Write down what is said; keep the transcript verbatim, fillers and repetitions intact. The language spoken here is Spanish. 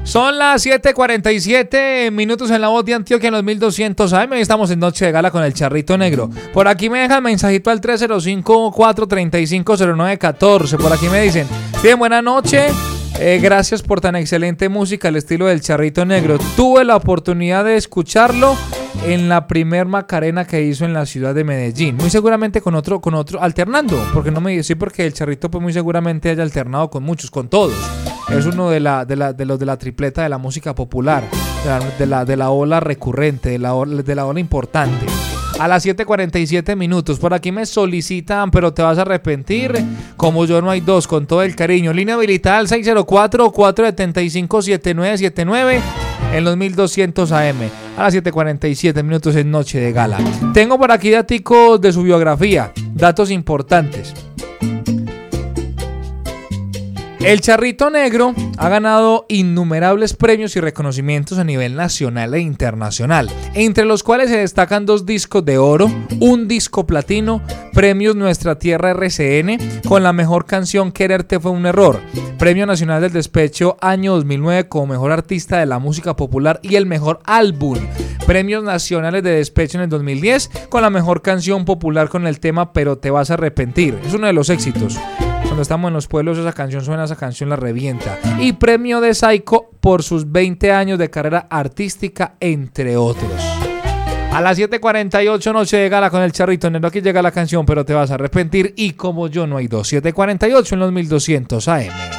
Son las siete cuarenta y siete minutos en la voz de Antioquia en los mil doscientos A M. Estamos en Noche de Gala con el Charrito Negro. Por aquí me dejan mensajito al tres cero cinco, cuatro tres cinco, cero nueve uno cuatro. Por aquí me dicen, bien, buena noche. Eh, gracias por tan excelente música al estilo del Charrito Negro. Tuve la oportunidad de escucharlo en la primer Macarena que hizo en la ciudad de Medellín. Muy seguramente con otro, con otro, alternando. Porque no me dice, sí, porque el Charrito pues muy seguramente haya alternado con muchos, con todos. Es uno de, la, de, la, de los de la tripleta de la música popular, de la, de la, de la ola recurrente, de la, de la ola importante. A las siete cuarenta y siete minutos, por aquí me solicitan, pero te vas a arrepentir, como yo no hay dos, con todo el cariño. Línea habilitada al seis cero cuatro, cuatro siete cinco, siete nueve siete nueve en los mil doscientos A M. A las siete cuarenta y siete minutos en Noche de Gala. Tengo por aquí daticos de su biografía, datos importantes. El Charrito Negro ha ganado innumerables premios y reconocimientos a nivel nacional e internacional, entre los cuales se destacan dos discos de oro, un disco platino, premios Nuestra Tierra R C N con la mejor canción Quererte fue un error, Premio Nacional del Despecho año dos mil nueve como mejor artista de la música popular y el mejor álbum, Premios Nacionales de Despecho en el dos mil diez con la mejor canción popular con el tema Pero te vas a arrepentir, es uno de los éxitos. Cuando estamos en los pueblos esa canción suena, esa canción la revienta. Y premio de Saico por sus veinte años de carrera artística, entre otros. A las siete cuarenta y ocho Noche de Gala con el Charrito Negro. Aquí llega la canción Pero te vas a arrepentir y como yo no hay dos. siete cuarenta y ocho en los mil doscientos A M.